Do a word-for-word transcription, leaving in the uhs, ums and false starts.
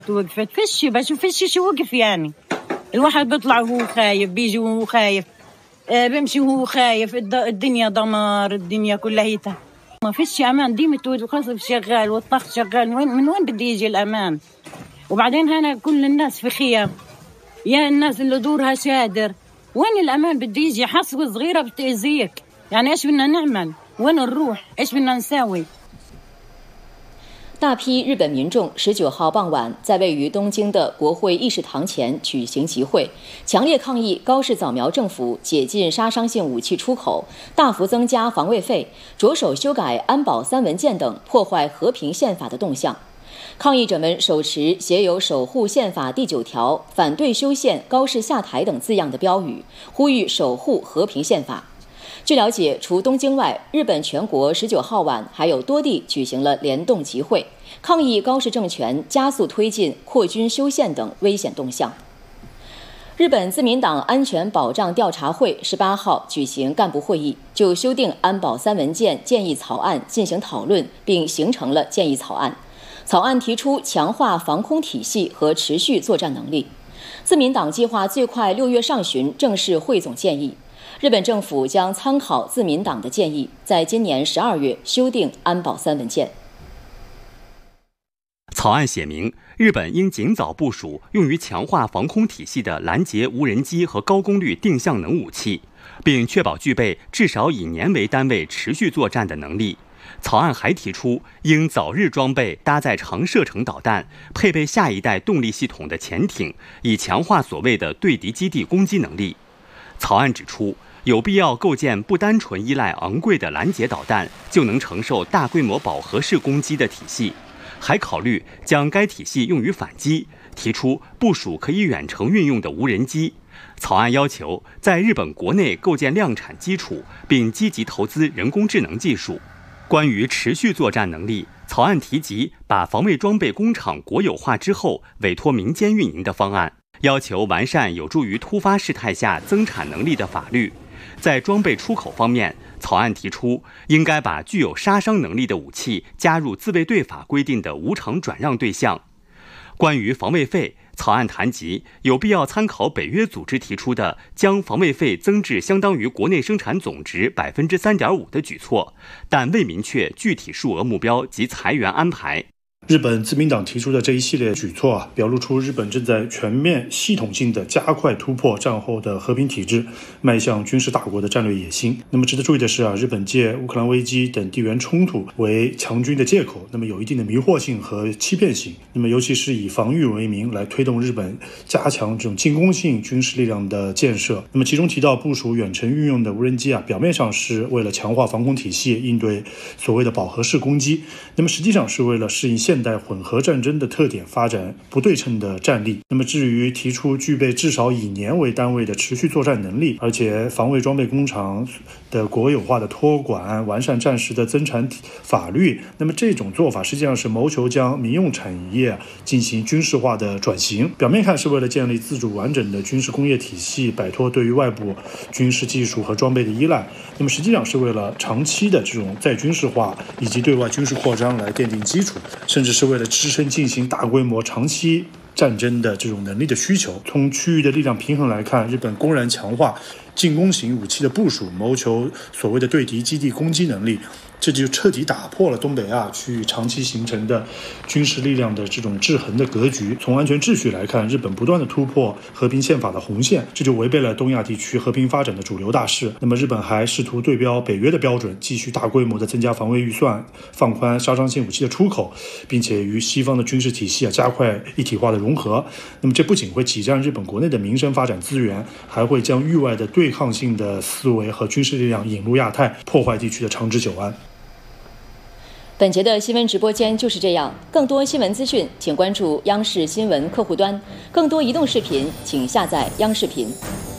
وقفت فيش بشوف فيش شو وقف يعني الواحد بيطلع وهو خايف بيجي وهو خايف آه بيمشي وهو خايف الدنيا دمار الدنيا كلها هيتا ما فيش امان ديما القصف شغال والطخ شغال من وين من وين بده يجي الامان وبعدين هنا كل الناس في خيام يا الناس اللي دورها شادر وين الامان بده يجي حصوه صغيره بتاذيك يعني ايش بدنا نعمل وين نروح ايش بدنا نساوي 大批日本民众十九号傍晚在位于东京的国会议事堂前举行集会，强烈抗议高市早苗政府解禁杀伤性武器出口、大幅增加防卫费、着手修改安保三文件等破坏和平宪法的动向。抗议者们手持写有“守护宪法第九条”、“反对修宪”、“高市下台”等字样的标语，呼吁守护和平宪法。据了解，除东京外，日本全国十九号晚还有多地举行了联动集会，抗议高市政权加速推进扩军修宪等危险动向。日本自民党安全保障调查会十八号举行干部会议，就修订安保三文件建议草案进行讨论，并形成了建议草案。草案提出强化防空体系和持续作战能力。自民党计划最快六月上旬正式汇总建议。日本政府将参考自民党的建议，在今年十二月修订安保三文件。 草案写明，日本应尽早部署用于强化防空体系的拦截无人机和高功率定向能武器，并确保具备至少以年为单位持续作战的能力。草案还提出，应早日装备搭载长射程导弹、配备下一代动力系统的潜艇，以强化所谓的对敌基地攻击能力。草案指出，有必要构建不单纯依赖昂贵的拦截导弹就能承受大规模饱和式攻击的体系，还考虑将该体系用于反击，提出部署可以远程运用的无人机。草案要求在日本国内构建量产基础，并积极投资人工智能技术。关于持续作战能力，草案提及把防卫装备工厂国有化之后委托民间运营的方案，要求完善有助于突发事态下增产能力的法律。在装备出口方面，草案提出应该把具有杀伤能力的武器加入自卫队法规定的无偿转让对象。关于防卫费，草案谈及有必要参考北约组织提出的将防卫费增至相当于国内生产总值百分之三点五的举措，但未明确具体数额目标及裁员安排。 日本自民党提出的这一系列举措啊，表露出日本正在全面系统性的加快突破战后的和平体制，迈向军事大国的战略野心。那么值得注意的是啊，日本借乌克兰危机等地缘冲突为强军的借口，那么有一定的迷惑性和欺骗性。那么尤其是以防御为名来推动日本加强这种进攻性军事力量的建设。那么其中提到部署远程运用的无人机啊，表面上是为了强化防空体系，应对所谓的饱和式攻击，那么实际上是为了适应现代混合战争的特点，发展不对称的战力。那么至于提出具备至少以年为单位的持续作战能力，而且防卫装备工厂的国有化的托管，完善战时的增产法律，那么这种做法实际上是谋求将民用产业进行军事化的转型。表面看是为了建立自主完整的军事工业体系，摆脱对于外部军事技术和装备的依赖，那么实际上是为了长期的这种再军事化以及对外军事扩张来奠定基础，甚至是为了支撑进行大规模长期战争的这种能力的需求。从区域的力量平衡来看，日本公然强化进攻型武器的部署，谋求所谓的对敌基地攻击能力，这就彻底打破了东北亚区域长期形成的军事力量的这种制衡的格局。从安全秩序来看，日本不断的突破和平宪法的红线，这就违背了东亚地区和平发展的主流大势。那么日本还试图对标北约的标准，继续大规模的增加防卫预算，放宽杀伤性武器的出口，并且与西方的军事体系啊加快一体化的融合。那么这不仅会挤占日本国内的民生发展资源，还会将域外的对抗性的思维和军事力量引入亚太，破坏地区的长治久安。 本节的新闻直播间就是这样，更多新闻资讯请关注央视新闻客户端，更多移动视频请下载央视频。